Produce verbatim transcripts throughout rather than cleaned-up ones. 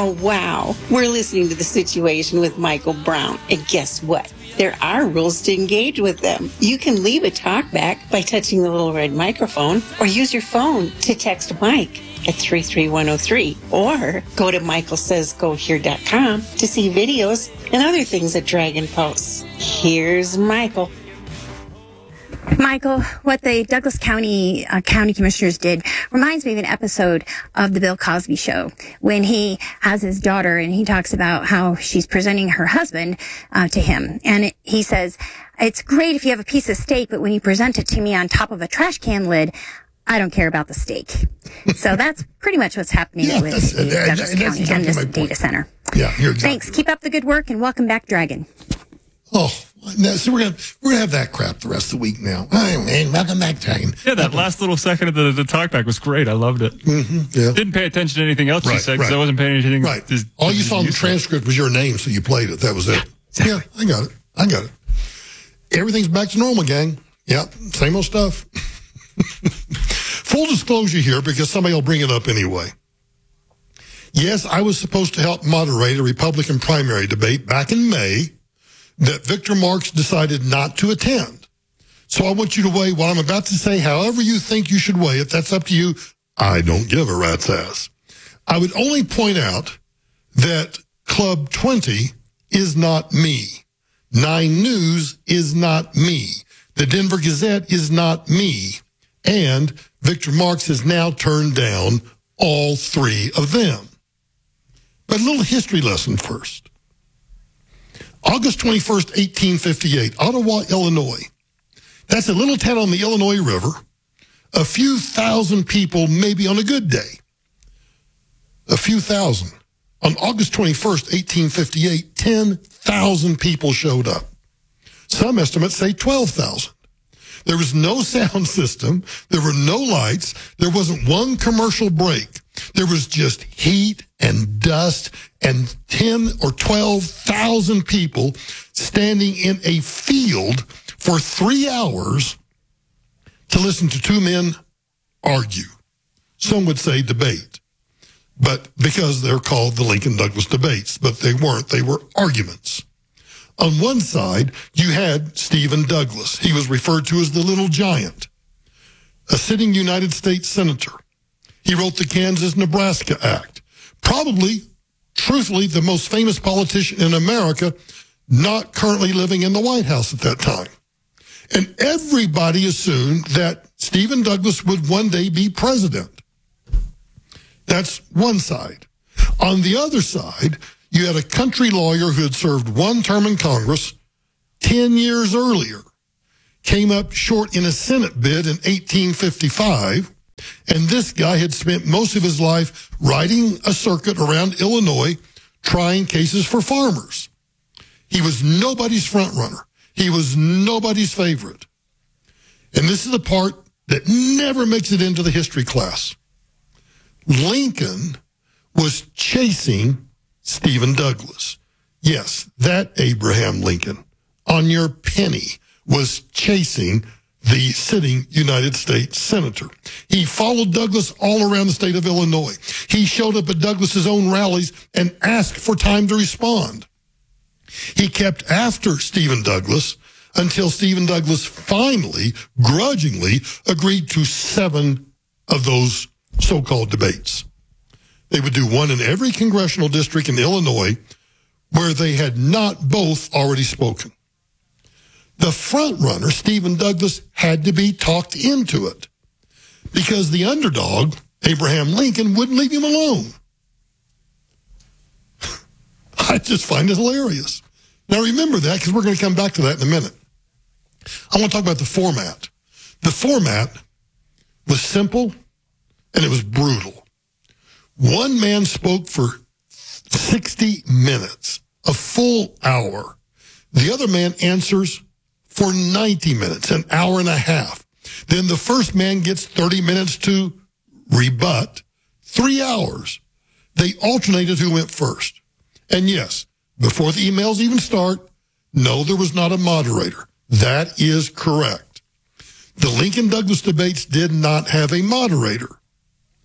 Oh, wow. We're listening to The Situation with Michael Brown. And guess what? There are rules to engage with them. You can leave a talkback by touching the little red microphone or use your phone to text Mike at three three one oh three or go to michael says go here dot com to see videos and other things that Dragon posts. Here's Michael. Michael, what the Douglas County uh, County Commissioners did reminds me of an episode of the Bill Cosby Show when he has his daughter and he talks about how she's presenting her husband uh, to him. And it, he says, it's great if you have a piece of steak, but when you present it to me on top of a trash can lid, I don't care about the steak. So that's pretty much what's happening yeah, with the that, Douglas that, County exactly and this my data point. center. Yeah, you're exactly Thanks. right. Keep up the good work and welcome back, Dragon. Oh, now, so we're gonna we're gonna have that crap the rest of the week now. Hi, man, welcome back, Dragon. Yeah, that last little second of the, the talkback was great. I loved it. Mm-hmm, yeah. Didn't pay attention to anything else Right, you said because right. I wasn't paying anything. Right. To, All you to saw in the useful. transcript was your name, so you played it. That was it. Exactly. Yeah, I got it. I got it. Everything's back to normal, gang. Yep, same old stuff. Full disclosure here, because somebody will bring it up anyway. Yes, I was supposed to help moderate a Republican primary debate back in May that Victor Marks decided not to attend. So I want you to weigh what I'm about to say however you think you should weigh it. That's up to you. I don't give a rat's ass. I would only point out that Club twenty is not me. Nine News is not me. The Denver Gazette is not me. And Victor Marks has now turned down all three of them. But a little history lesson first. August twenty-first, eighteen fifty-eight, Ottawa, Illinois. That's a little town on the Illinois River. A few thousand people, maybe on a good day. A few thousand. On August twenty-first, eighteen fifty-eight, ten thousand people showed up. Some estimates say twelve thousand. There was no sound system. There were no lights. There wasn't one commercial break. There was just heat and dust and ten or twelve thousand people standing in a field for three hours to listen to two men argue. Some would say debate, but because they're called the Lincoln Douglas debates, but they weren't. They were arguments. On one side, you had Stephen Douglas. He was referred to as the Little Giant, a sitting United States senator. He wrote the Kansas-Nebraska Act. Probably, truthfully, the most famous politician in America, not currently living in the White House at that time. And everybody assumed that Stephen Douglas would one day be president. That's one side. On the other side, you had a country lawyer who had served one term in Congress ten years earlier, came up short in a Senate bid in eighteen fifty-five, and this guy had spent most of his life riding a circuit around Illinois trying cases for farmers. He was nobody's front runner. He was nobody's favorite. And this is the part that never makes it into the history class. Lincoln was chasing Stephen Douglas. Yes, that Abraham Lincoln, on your penny, was chasing the sitting United States senator. He followed Douglas all around the state of Illinois. He showed up at Douglas's own rallies and asked for time to respond. He kept after Stephen Douglas until Stephen Douglas finally, grudgingly, agreed to seven of those so-called debates. They would do one in every congressional district in Illinois where they had not both already spoken. The front runner, Stephen Douglas, had to be talked into it because the underdog, Abraham Lincoln, wouldn't leave him alone. I just find it hilarious. Now remember that because we're going to come back to that in a minute. I want to talk about the format. The format was simple and it was brutal. One man spoke for sixty minutes, a full hour. The other man answers for ninety minutes, an hour and a half. Then the first man gets thirty minutes to rebut, three hours. They alternated who went first. And yes, before the emails even start, no, there was not a moderator. That is correct. The Lincoln Douglas debates did not have a moderator.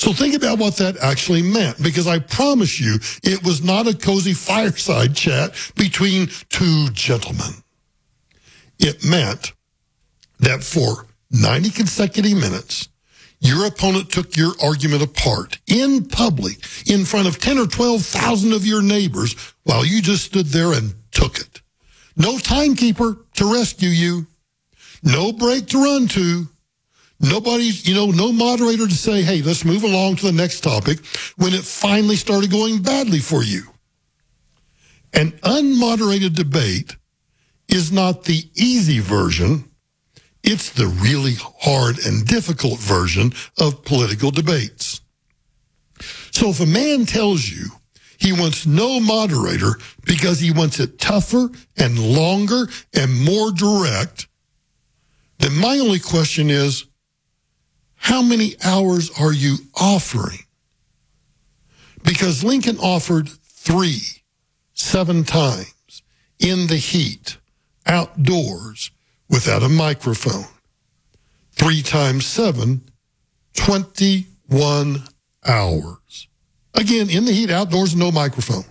So think about what that actually meant, because I promise you it was not a cozy fireside chat between two gentlemen. It meant that for ninety consecutive minutes, your opponent took your argument apart in public in front of ten or twelve thousand of your neighbors while you just stood there and took it. No timekeeper to rescue you. No break to run to. Nobody, you know, no moderator to say, hey, let's move along to the next topic when it finally started going badly for you. An unmoderated debate is not the easy version. It's the really hard and difficult version of political debates. So if a man tells you he wants no moderator because he wants it tougher and longer and more direct, then my only question is, how many hours are you offering? Because Lincoln offered three, seven times, in the heat, outdoors, without a microphone. Three times seven, twenty-one hours. Again, in the heat, outdoors, no microphone.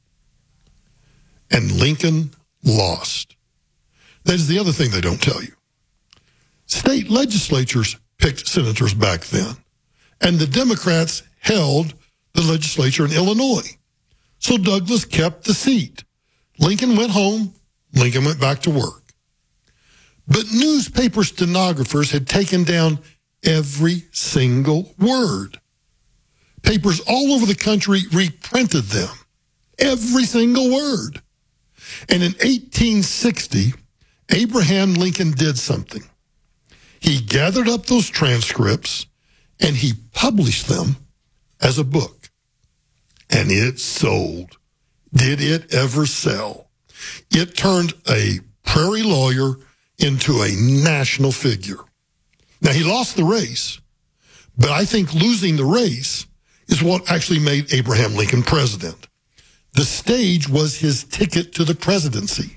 And Lincoln lost. That is the other thing they don't tell you. State legislatures picked senators back then, and the Democrats held the legislature in Illinois. So Douglas kept the seat. Lincoln went home. Lincoln went back to work. But newspaper stenographers had taken down every single word. Papers all over the country reprinted them, every single word. And in eighteen sixty, Abraham Lincoln did something. He gathered up those transcripts and he published them as a book. And it sold. Did it ever sell? It turned a prairie lawyer into a national figure. Now, he lost the race, but I think losing the race is what actually made Abraham Lincoln president. The stage was his ticket to the presidency.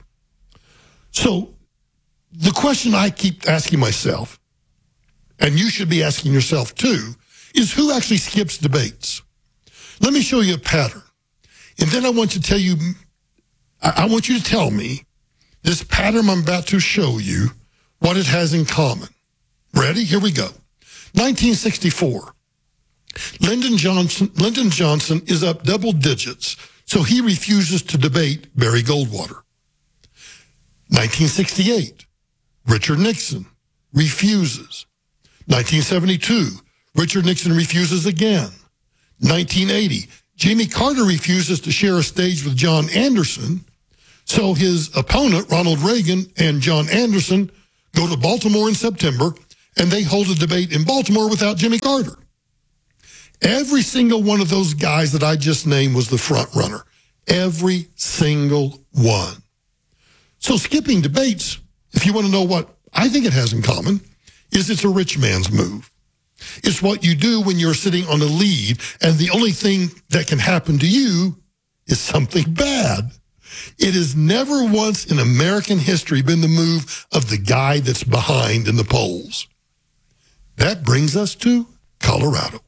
So the question I keep asking myself, and you should be asking yourself too, is who actually skips debates? Let me show you a pattern. And then I want to tell you, I want you to tell me this pattern I'm about to show you, what it has in common. Ready? Here we go. nineteen sixty-four. Lyndon Johnson, Lyndon Johnson is up double digits, so he refuses to debate Barry Goldwater. nineteen sixty-eight. Richard Nixon refuses. nineteen seventy-two. Richard Nixon refuses again. nineteen eighty. Jimmy Carter refuses to share a stage with John Anderson, so his opponent, Ronald Reagan, and John Anderson go to Baltimore in September, and they hold a debate in Baltimore without Jimmy Carter. Every single one of those guys that I just named was the front runner. Every single one. So skipping debates, if you want to know what I think it has in common, is it's a rich man's move. It's what you do when you're sitting on a lead, and the only thing that can happen to you is something bad. It has never once in American history been the move of the guy that's behind in the polls. That brings us to Colorado.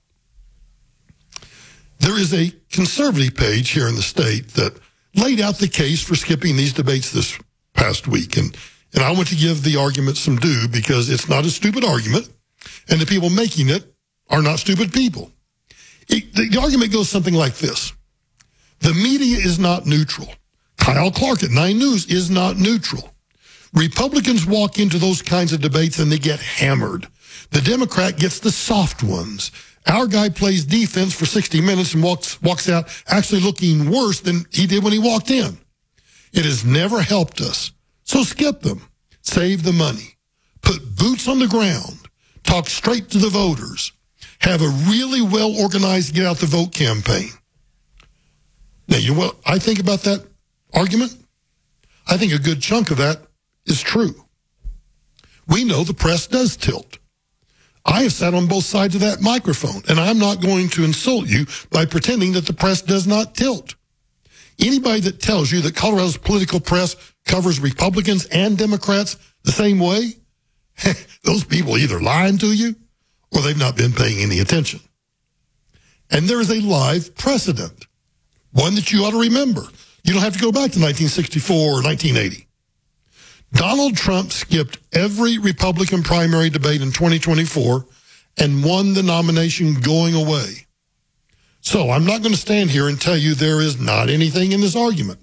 There is a conservative page here in the state that laid out the case for skipping these debates this past week. And, and I want to give the argument some due because it's not a stupid argument, and the people making it are not stupid people. It, the, the argument goes something like this. The media is not neutral. Kyle Clark at Nine News is not neutral. Republicans walk into those kinds of debates and they get hammered. The Democrat gets the soft ones. Our guy plays defense for sixty minutes and walks walks out actually looking worse than he did when he walked in. It has never helped us. So skip them. Save the money. Put boots on the ground. Talk straight to the voters. Have a really well-organized get-out-the-vote campaign. Now, you know what I think about that argument? I think a good chunk of that is true. We know the press does tilt. I have sat on both sides of that microphone, and I'm not going to insult you by pretending that the press does not tilt. Anybody that tells you that Colorado's political press covers Republicans and Democrats the same way, those people either lying to you or they've not been paying any attention. And there is a live precedent, one that you ought to remember. You don't have to go back to nineteen sixty-four or nineteen eighty. Donald Trump skipped every Republican primary debate in twenty twenty-four and won the nomination going away. So I'm not going to stand here and tell you there is not anything in this argument.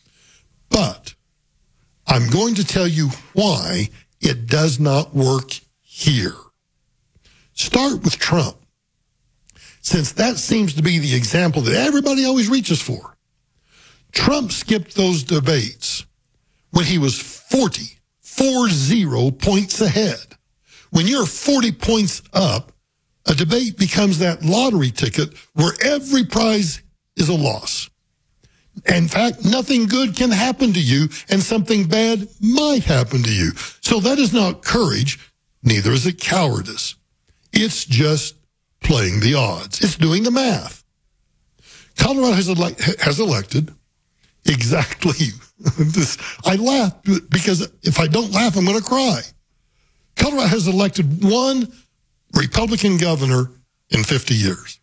But I'm going to tell you why it does not work here. Start with Trump, since that seems to be the example that everybody always reaches for. Trump skipped those debates when he was forty, four zero points ahead. When you're forty points up, a debate becomes that lottery ticket where every prize is a loss. In fact, nothing good can happen to you, and something bad might happen to you. So that is not courage, neither is it cowardice. It's just playing the odds. It's doing the math. Colorado has, ele- has elected exactly this. I laugh because if I don't laugh, I'm going to cry. Colorado has elected one Republican governor in fifty years.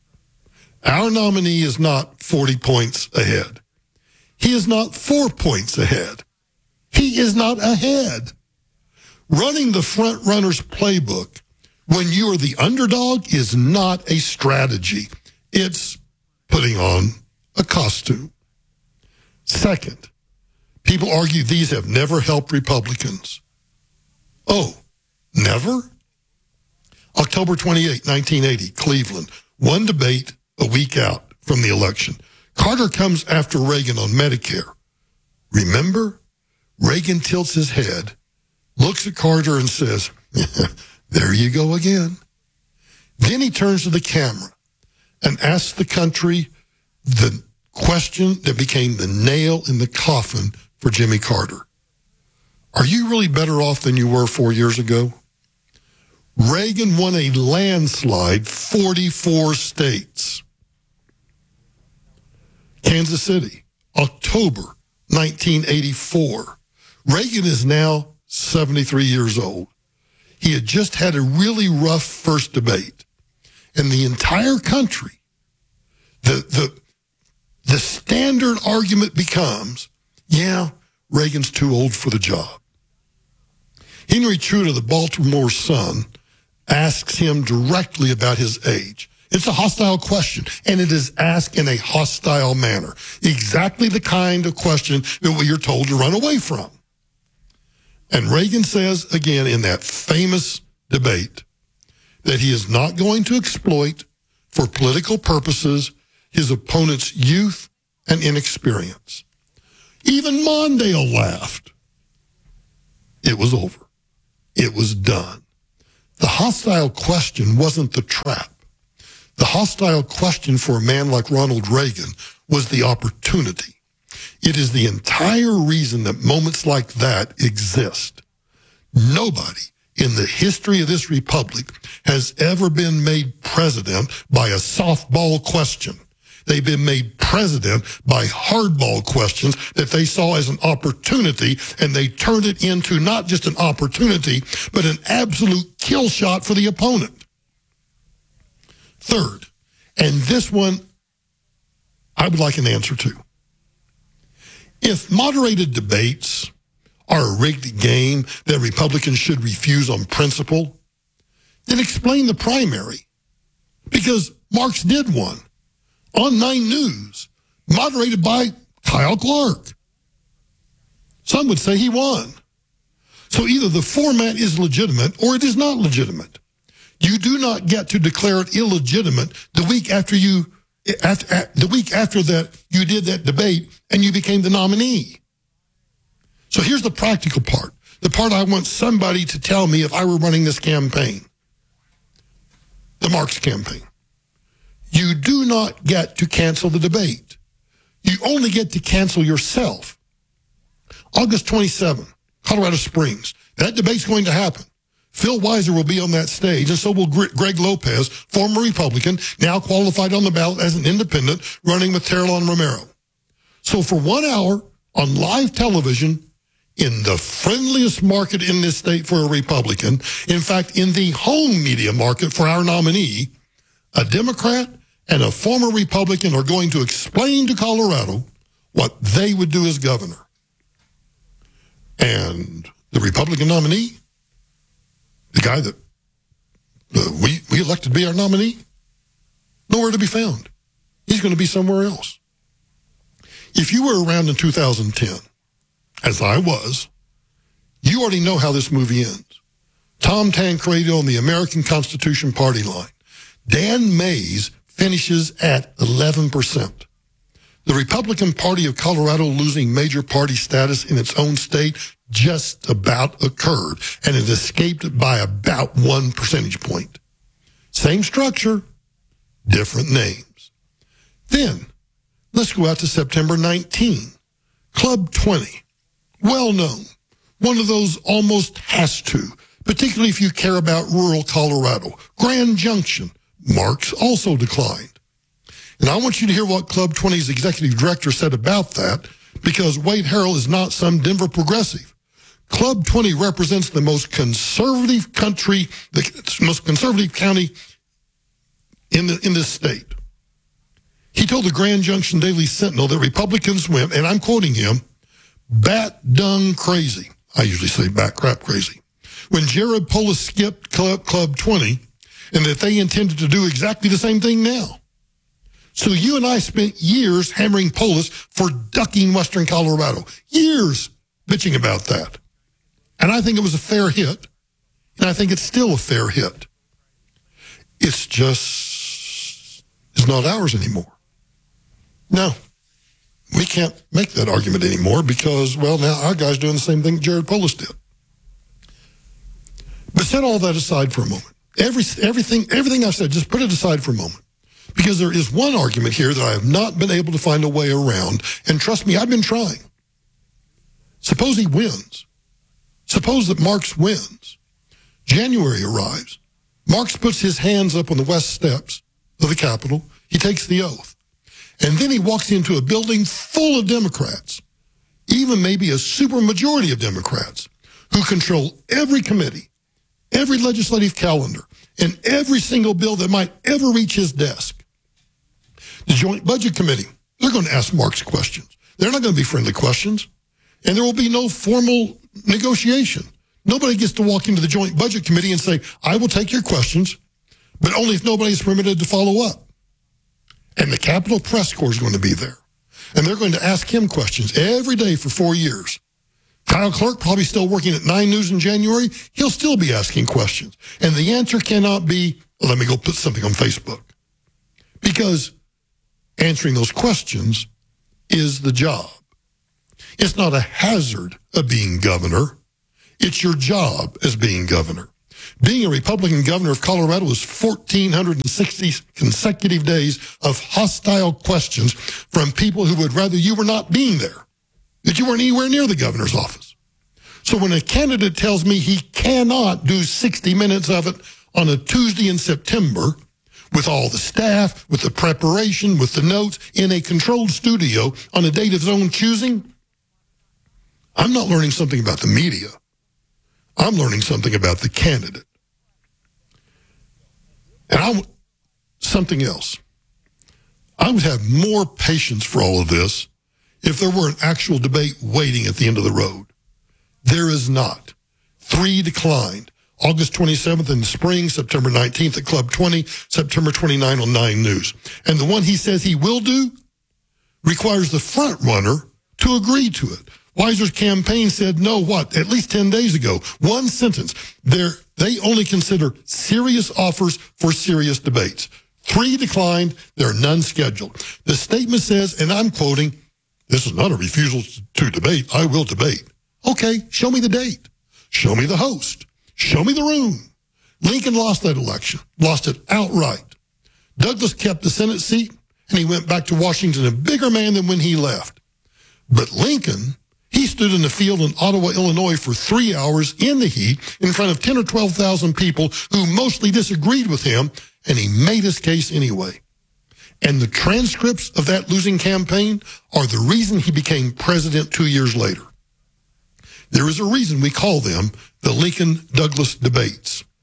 Our nominee is not forty points ahead. He is not four points ahead. He is not ahead. Running the front runner's playbook when you are the underdog is not a strategy. It's putting on a costume. Second, people argue these have never helped Republicans. Oh, never? October twenty-eighth, nineteen eighty, Cleveland. One debate a week out from the election. Carter comes after Reagan on Medicare. Remember? Reagan tilts his head, looks at Carter and says, there you go again. Then he turns to the camera and asks the country the question that became the nail in the coffin for Jimmy Carter. Are you really better off than you were four years ago? Reagan won a landslide, forty-four states. Kansas City, October nineteen eighty-four. Reagan is now seventy-three years old. He had just had a really rough first debate. And the entire country, the, the, the standard argument becomes, yeah, Reagan's too old for the job. Henry Trude of the Baltimore Sun asks him directly about his age. It's a hostile question, and it is asked in a hostile manner. Exactly the kind of question that we are told to run away from. And Reagan says, again, in that famous debate, that he is not going to exploit, for political purposes, his opponent's youth and inexperience. Even Mondale laughed. It was over. It was done. The hostile question wasn't the trap. The hostile question for a man like Ronald Reagan was the opportunity. It is the entire reason that moments like that exist. Nobody in the history of this republic has ever been made president by a softball question. They've been made president by hardball questions that they saw as an opportunity, and they turned it into not just an opportunity, but an absolute kill shot for the opponent. Third, and this one I would like an answer to. If moderated debates are a rigged game that Republicans should refuse on principle, then explain the primary. Because Marx did one on Nine News, moderated by Kyle Clark. Some would say he won. So either the format is legitimate or it is not legitimate. You do not get to declare it illegitimate the week after you, after, the week after that you did that debate and you became the nominee. So here's the practical part, the part I want somebody to tell me if I were running this campaign, the Marx campaign. You do not get to cancel the debate. You only get to cancel yourself. August twenty-seventh, Colorado Springs. That debate's going to happen. Phil Weiser will be on that stage, and so will Greg Lopez, former Republican, now qualified on the ballot as an independent, running with Terrellon Romero. So for one hour on live television, in the friendliest market in this state for a Republican, in fact, in the home media market for our nominee, a Democrat and a former Republican are going to explain to Colorado what they would do as governor. And the Republican nominee, the guy that uh, we, we elected to be our nominee, nowhere to be found. He's going to be somewhere else. If you were around in two thousand ten, as I was, you already know how this movie ends. Tom Tancredo on the American Constitution Party line. Dan Mays finishes at eleven percent. The Republican Party of Colorado losing major party status in its own state just about occurred, and it escaped by about one percentage point. Same structure, different names. Then, let's go out to September nineteenth. Club twenty, well known. One of those almost has to, particularly if you care about rural Colorado. Grand Junction, Marks also declined. And I want you to hear what Club twenty's executive director said about that, because Wade Harrell is not some Denver progressive. Club twenty represents the most conservative country, the most conservative county in the, in this state. He told the Grand Junction Daily Sentinel that Republicans went, and I'm quoting him, bat dung crazy. I usually say bat crap crazy. When Jared Polis skipped Club, Club twenty, and that they intended to do exactly the same thing now. So you and I spent years hammering Polis for ducking Western Colorado. Years bitching about that. And I think it was a fair hit. And I think it's still a fair hit. It's just, it's not ours anymore. No, we can't make that argument anymore because, well, now our guy's doing the same thing Jared Polis did. But set all that aside for a moment. Every, everything, everything I've said, just put it aside for a moment. Because there is one argument here that I have not been able to find a way around. And trust me, I've been trying. Suppose he wins. Suppose that Marks wins. January arrives. Marks puts his hands up on the west steps of the Capitol. He takes the oath. And then he walks into a building full of Democrats, even maybe a supermajority of Democrats, who control every committee, every legislative calendar, and every single bill that might ever reach his desk. The Joint Budget Committee, they're going to ask Marks questions. They're not going to be friendly questions. And there will be no formal negotiation. Nobody gets to walk into the Joint Budget Committee and say, I will take your questions, but only if nobody is permitted to follow up. And the Capitol Press Corps is going to be there. And they're going to ask him questions every day for four years. Kyle Clark, probably still working at Nine News in January, he'll still be asking questions. And the answer cannot be, let me go put something on Facebook. Because answering those questions is the job. It's not a hazard of being governor. It's your job as being governor. Being a Republican governor of Colorado is one thousand four hundred sixty consecutive days of hostile questions from people who would rather you were not being there, that you weren't anywhere near the governor's office. So when a candidate tells me he cannot do sixty minutes of it on a Tuesday in September with all the staff, with the preparation, with the notes, in a controlled studio on a date of his own choosing, I'm not learning something about the media. I'm learning something about the candidate. And I, something else. I would have more patience for all of this if there were an actual debate waiting at the end of the road. There is not. Three declined. August twenty-seventh in the spring, September nineteenth at Club twenty, September twenty-ninth on Nine News. And the one he says he will do requires the front runner to agree to it. Weiser's campaign said no, what, at least ten days ago. One sentence. They're, they only consider serious offers for serious debates. Three declined. There are none scheduled. The statement says, and I'm quoting, this is not a refusal to debate. I will debate. Okay, show me the date. Show me the host. Show me the room. Lincoln lost that election, lost it outright. Douglas kept the Senate seat, and he went back to Washington a bigger man than when he left. But Lincoln, he stood in the field in Ottawa, Illinois for three hours in the heat in front of ten or twelve thousand people who mostly disagreed with him, and he made his case anyway. And the transcripts of that losing campaign are the reason he became president two years later. There is a reason we call them the Lincoln-Douglas debates.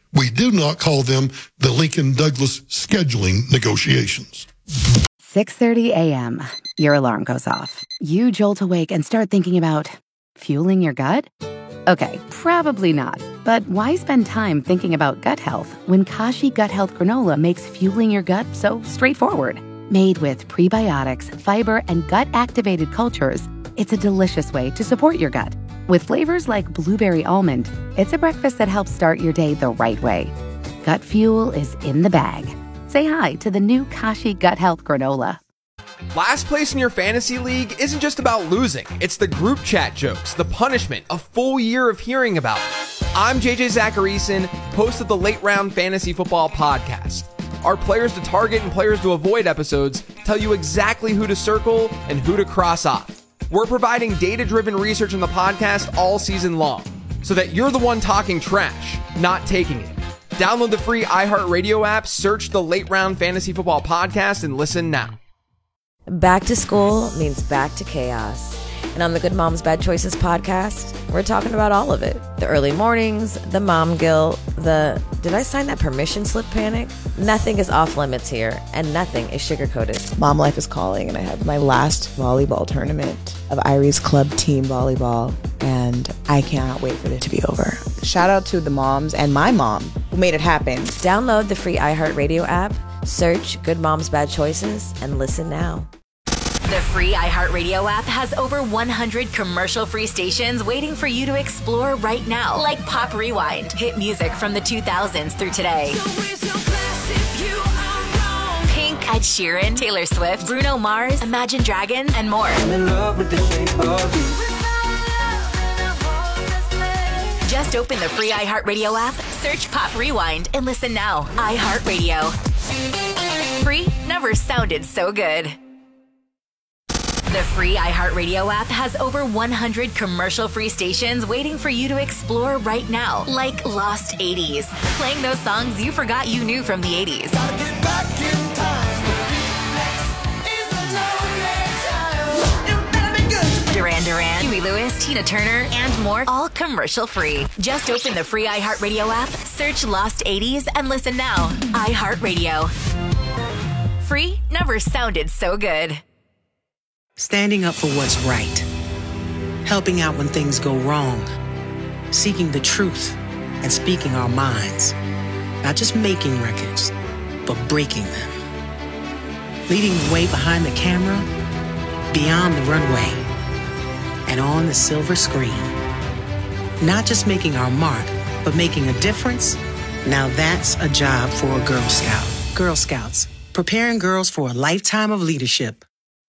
We do not call them the Lincoln-Douglas scheduling negotiations. six thirty a.m. Your alarm goes off. You jolt awake and start thinking about fueling your gut? Okay, probably not. But why spend time thinking about gut health when Kashi Gut Health Granola makes fueling your gut so straightforward? Made with prebiotics, fiber, and gut-activated cultures, it's a delicious way to support your gut. With flavors like blueberry almond, it's a breakfast that helps start your day the right way. Gut fuel is in the bag. Say hi to the new Kashi Gut Health Granola. Last place in your fantasy league isn't just about losing. It's the group chat jokes, the punishment, a full year of hearing about it. I'm J J Zacharyson, host of the Late Round Fantasy Football Podcast. Our players to target and players to avoid episodes tell you exactly who to circle and who to cross off. We're providing data-driven research in the podcast all season long, so that you're the one talking trash, not taking it. Download the free iHeartRadio app, search the Late Round Fantasy Football Podcast, and listen now. Back to school means back to chaos. And on the Good Moms Bad Choices podcast, we're talking about all of it. The early mornings, the mom guilt, the did I sign that permission slip panic? Nothing is off limits here, and nothing is sugar-coated. Mom life is calling, and I have my last volleyball tournament of Irie's Club Team Volleyball, and I cannot wait for it to be over. Shout out to the moms and my mom who made it happen. Download the free iHeartRadio app, search Good Moms Bad Choices, and listen now. The free iHeartRadio app has over one hundred commercial-free stations waiting for you to explore right now. Like Pop Rewind, hit music from the two thousands through today. Pink, Ed Sheeran, Taylor Swift, Bruno Mars, Imagine Dragons, and more. I'm in love with the shape of you. Just open the free iHeartRadio app, search Pop Rewind, and listen now. iHeartRadio. Free never sounded so good. The free iHeartRadio app has over one hundred commercial-free stations waiting for you to explore right now. Like Lost eighties, playing those songs you forgot you knew from the eighties. Duran Duran, Huey Lewis, Tina Turner, and more, all commercial-free. Just open the free iHeartRadio app, search Lost eighties, and listen now. iHeartRadio. Free never sounded so good. Standing up for what's right. Helping out when things go wrong. Seeking the truth and speaking our minds. Not just making records, but breaking them. Leading the way behind the camera, beyond the runway, and on the silver screen. Not just making our mark, but making a difference. Now that's a job for a Girl Scout. Girl Scouts, preparing girls for a lifetime of leadership.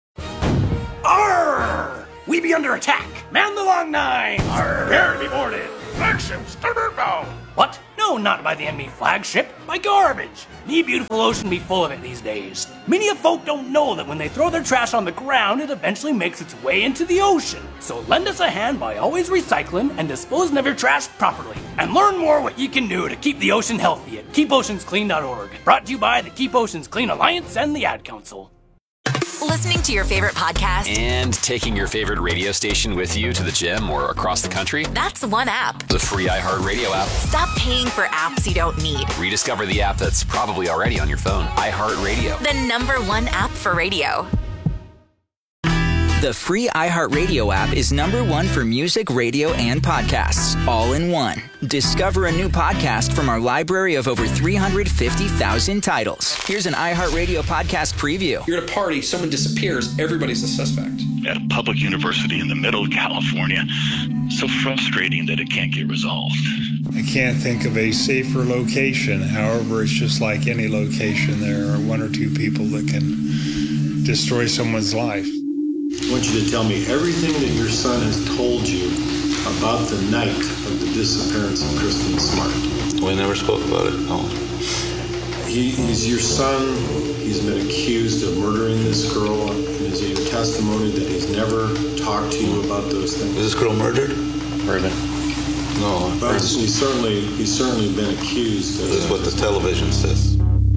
Arr! We be under attack. Man the long nine. Arr! Prepare to be boarded. Flagship starboard bow. What? No, not by the enemy flagship. By garbage. The beautiful ocean be full of it these days. Many of folk don't know that when they throw their trash on the ground, it eventually makes its way into the ocean. So lend us a hand by always recycling and disposing of your trash properly. And learn more what you can do to keep the ocean healthy at keep oceans clean dot org. Brought to you by the Keep Oceans Clean Alliance and the Ad Council. Listening to your favorite podcast and taking your favorite radio station with you to the gym or across the country. That's one app. The free iHeartRadio app. Stop paying for apps you don't need. Rediscover the app that's probably already on your phone. iHeartRadio. The number one app for radio. The free iHeartRadio app is number one for music, radio, and podcasts, all in one. Discover a new podcast from our library of over three hundred fifty thousand titles. Here's an iHeartRadio podcast preview. You're at a party, someone disappears, everybody's a suspect. At a public university in the middle of California, so frustrating that it can't get resolved. I can't think of a safer location. However, it's just like any location. There are one or two people that can destroy someone's life. I want you to tell me everything that your son has told you about the night of the disappearance of Kristen Smart. We never spoke about it, no. He, he's your son. He's been accused of murdering this girl. And is it your testimony that he's never talked to you about those things? Is this girl murdered? Raven. No. But he's certainly, he's certainly been accused. This is what the television says.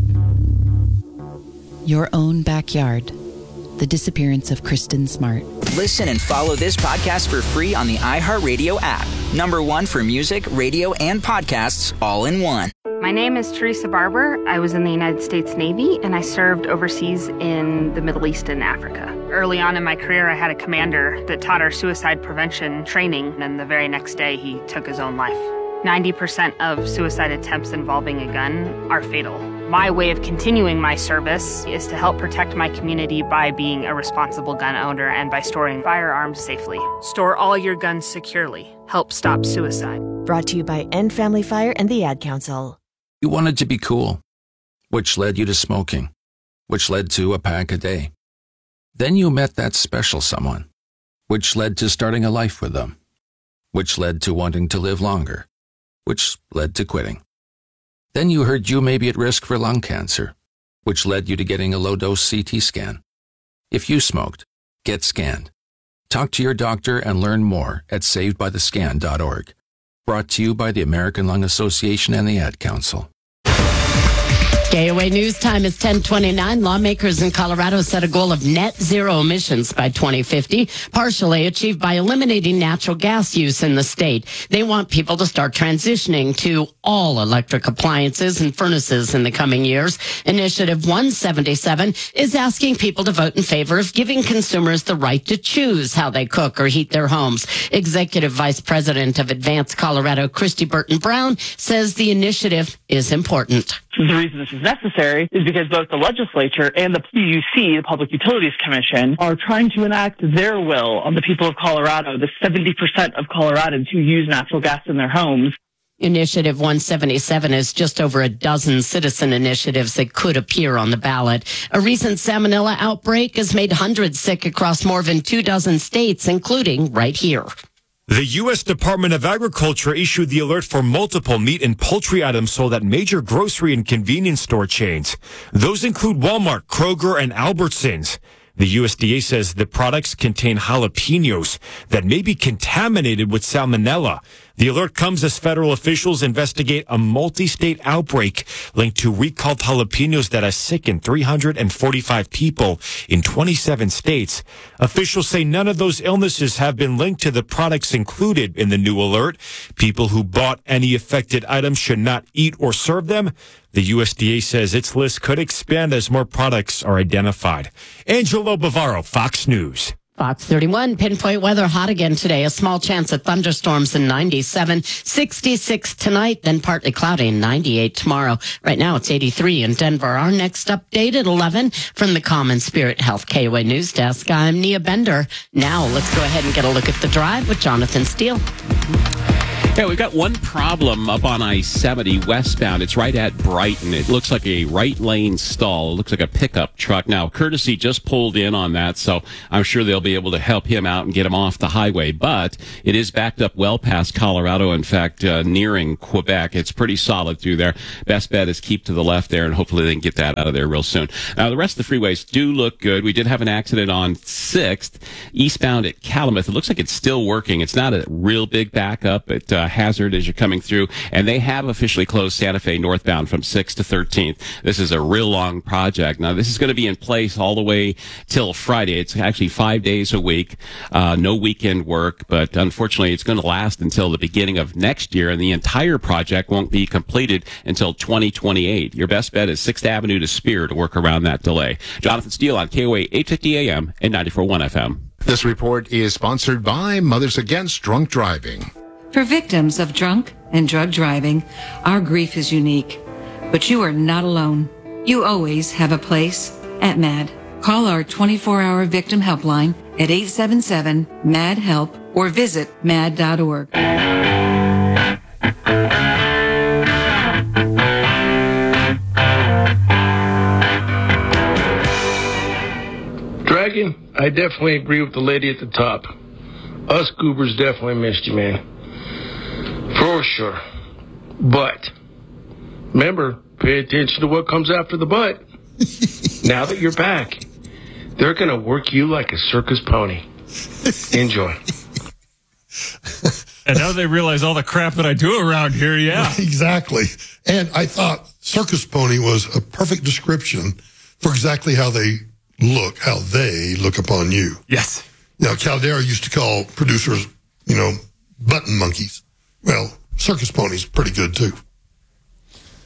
Your own backyard. The disappearance of Kristen Smart. Listen and follow this podcast for free on the iHeartRadio app. Number one for music, radio, and podcasts, all in one. My name is Teresa Barber. I was in the United States Navy, and I served overseas in the Middle East and Africa. Early on in my career, I had a commander that taught our suicide prevention training, and the very next day, he took his own life. ninety percent of suicide attempts involving a gun are fatal. My way of continuing my service is to help protect my community by being a responsible gun owner and by storing firearms safely. Store all your guns securely. Help stop suicide. Brought to you by End Family Fire and the Ad Council. You wanted to be cool, which led you to smoking, which led to a pack a day. Then you met that special someone, which led to starting a life with them, which led to wanting to live longer, which led to quitting. Then you heard you may be at risk for lung cancer, which led you to getting a low-dose C T scan. If you smoked, get scanned. Talk to your doctor and learn more at saved by the scan dot org. Brought to you by the American Lung Association and the Ad Council. K O A News Time is ten twenty-nine. Lawmakers in Colorado set a goal of net zero emissions by twenty fifty, partially achieved by eliminating natural gas use in the state. They want people to start transitioning to all electric appliances and furnaces in the coming years. Initiative one seventy-seven is asking people to vote in favor of giving consumers the right to choose how they cook or heat their homes. Executive Vice President of Advance Colorado, Christy Burton Brown, says the initiative is important. The reason this is necessary is because both the legislature and the P U C, the Public Utilities Commission, are trying to enact their will on the people of Colorado, the seventy percent of Coloradans who use natural gas in their homes. Initiative one seventy-seven is just over a dozen citizen initiatives that could appear on the ballot. A recent salmonella outbreak has made hundreds sick across more than two dozen states, including right here. The U S Department of Agriculture issued the alert for multiple meat and poultry items sold at major grocery and convenience store chains. Those include Walmart, Kroger, and Albertsons. The U S D A says the products contain jalapenos that may be contaminated with salmonella. The alert comes as federal officials investigate a multi-state outbreak linked to recalled jalapenos that has sickened three hundred forty-five people in twenty-seven states. Officials say none of those illnesses have been linked to the products included in the new alert. People who bought any affected items should not eat or serve them. The U S D A says its list could expand as more products are identified. Angelo Bavaro, Fox News. Fox thirty-one, pinpoint weather hot again today. A small chance of thunderstorms in ninety-seven, sixty-six tonight, then partly cloudy, ninety-eight tomorrow. Right now it's eighty-three in Denver. Our next update at eleven from the Common Spirit Health K O A News Desk. I'm Nia Bender. Now let's go ahead and get a look at the drive with Jonathan Steele. Yeah, we've got one problem up on I seventy westbound. It's right at Brighton. It looks like a right lane stall. It looks like a pickup truck. Now, Courtesy just pulled in on that, so I'm sure they'll be able to help him out and get him off the highway. But it is backed up well past Colorado, in fact, uh, nearing Quebec. It's pretty solid through there. Best bet is keep to the left there, and hopefully they can get that out of there real soon. Now, the rest of the freeways do look good. We did have an accident on sixth, eastbound at Calumet. It looks like it's still working. It's not a real big backup at uh, Hazard as you're coming through, and they have officially closed Santa Fe northbound from sixth to thirteenth. This is a real long project. Now, this is going to be in place all the way till Friday. It's actually five days a week, uh, no weekend work, but unfortunately it's going to last until the beginning of next year, and the entire project won't be completed until twenty twenty-eight. Your best bet is sixth Avenue to Spear to work around that delay. Jonathan Steele on K O A eight fifty A M and ninety-four point one F M. This report is sponsored by Mothers Against Drunk Driving. For victims of drunk and drug driving, our grief is unique. But you are not alone. You always have a place at MAD. Call our twenty-four hour victim helpline at eight seven seven, M A D, HELP or visit mad dot org. Dragon, I definitely agree with the lady at the top. Us goobers definitely missed you, man. For sure. But, remember, pay attention to what comes after the butt. Now that you're back, they're going to work you like a circus pony. Enjoy. And now they realize all the crap that I do around here, yeah. Exactly. And I thought circus pony was a perfect description for exactly how they look, how they look upon you. Yes. Now, Caldera used to call producers, you know, button monkeys. Well, circus pony's pretty good, too.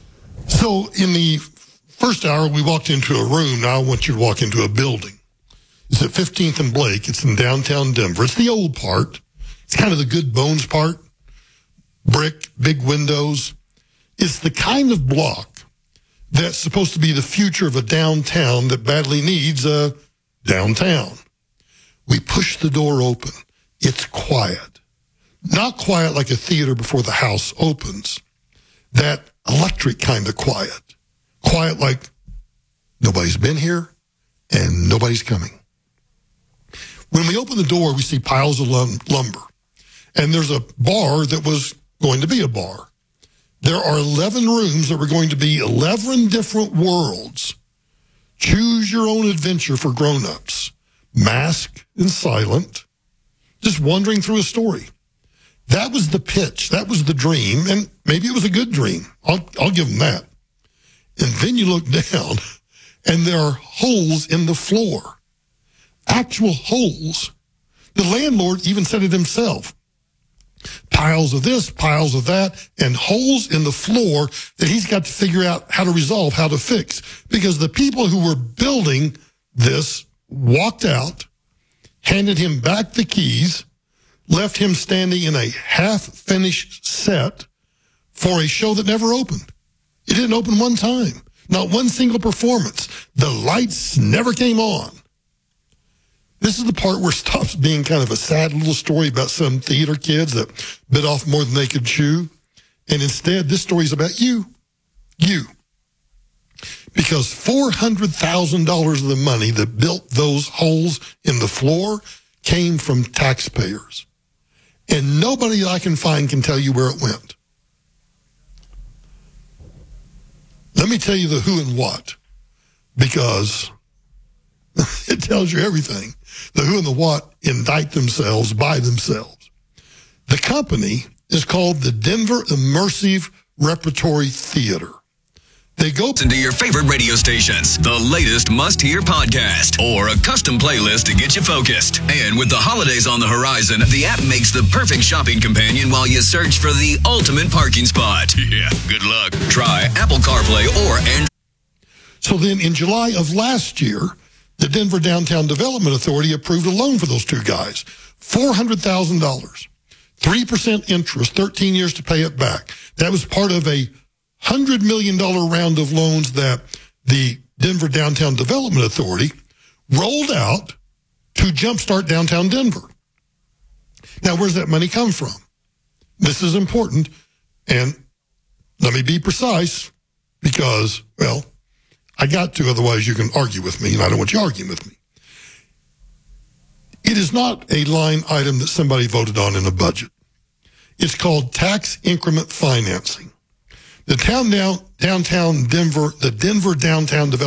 So in the first hour, we walked into a room. Now I want you to walk into a building. It's at fifteenth and Blake. It's in downtown Denver. It's the old part. It's kind of the good bones part. Brick, big windows. It's the kind of block that's supposed to be the future of a downtown that badly needs a downtown. We push the door open. It's quiet. Not quiet like a theater before the house opens. That electric kind of quiet. Quiet like nobody's been here and nobody's coming. When we open the door, we see piles of lum- lumber. And there's a bar that was going to be a bar. There are eleven rooms that were going to be eleven different worlds. Choose your own adventure for grown-ups. Masked and silent. Just wandering through a story. That was the pitch. That was the dream. And maybe it was a good dream. I'll, I'll give them that. And then you look down, and there are holes in the floor. Actual holes. The landlord even said it himself. Piles of this, piles of that, and holes in the floor that he's got to figure out how to resolve, how to fix. Because the people who were building this walked out, handed him back the keys, left him standing in a half-finished set for a show that never opened. It didn't open one time. Not one single performance. The lights never came on. This is the part where it stops being kind of a sad little story about some theater kids that bit off more than they could chew. And instead, this story is about you. You. Because four hundred thousand dollars of the money that built those holes in the floor came from taxpayers. And nobody I can find can tell you where it went. Let me tell you the who and what, because it tells you everything. The who and the what indict themselves by themselves. The company is called the Denver Immersive Repertory Theater. They go into your favorite radio stations, the latest must-hear podcast, or a custom playlist to get you focused. And with the holidays on the horizon, the app makes the perfect shopping companion while you search for the ultimate parking spot. Yeah, good luck. Try Apple CarPlay or Android. So then in July of last year, the Denver Downtown Development Authority approved a loan for those two guys, four hundred thousand dollars, three percent interest, thirteen years to pay it back. That was part of a one hundred million dollars round of loans that the Denver Downtown Development Authority rolled out to jumpstart downtown Denver. Now, where's that money come from? This is important, and let me be precise, because, well, I got to, otherwise you can argue with me, and I don't want you arguing with me. It is not a line item that somebody voted on in a budget. It's called tax increment financing. The town down, downtown Denver, the Denver Downtown Development